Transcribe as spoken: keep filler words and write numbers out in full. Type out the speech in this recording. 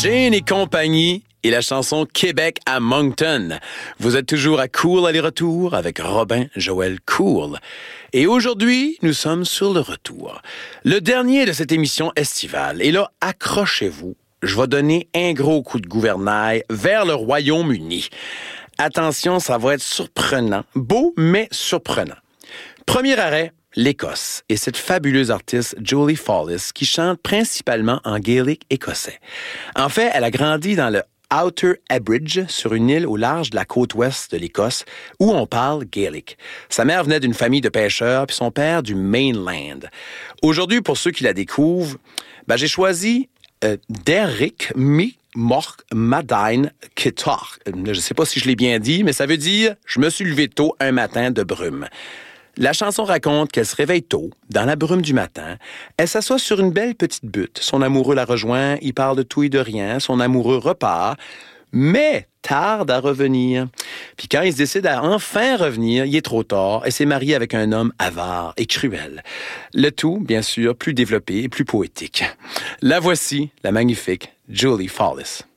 Jane et compagnie et la chanson Québec à Moncton. Vous êtes toujours à Cool aller-retour avec Robin Joël Cool. Et aujourd'hui, nous sommes sur le retour. Le dernier de cette émission estivale. Et là, accrochez-vous. Je vais donner un gros coup de gouvernail vers le Royaume-Uni. Attention, ça va être surprenant. Beau, mais surprenant. Premier arrêt, l'Écosse et cette fabuleuse artiste Julie Fawless qui chante principalement en gaélique écossais. En fait, elle a grandi dans le Outer Hebrides, sur une île au large de la côte ouest de l'Écosse, où on parle gaélique. Sa mère venait d'une famille de pêcheurs, puis son père du mainland. Aujourd'hui, pour ceux qui la découvrent, ben, j'ai choisi euh, Derrick Mi Mork Madain Kitar. Je ne sais pas si je l'ai bien dit, mais ça veut dire « Je me suis levé tôt un matin de brume ». La chanson raconte qu'elle se réveille tôt, dans la brume du matin. Elle s'assoit sur une belle petite butte. Son amoureux la rejoint, il parle de tout et de rien. Son amoureux repart, mais tarde à revenir. Puis quand il se décide à enfin revenir, il est trop tard et s'est marié avec un homme avare et cruel. Le tout, bien sûr, plus développé et plus poétique. La voici, la magnifique Julie Fawless.